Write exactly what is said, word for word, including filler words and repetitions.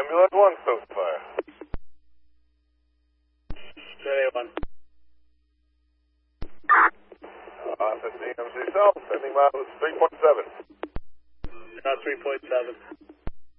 Ambulance one, so fire. J one. Uh, fifteen M C South, sending miles three point seven. Uh, three point seven.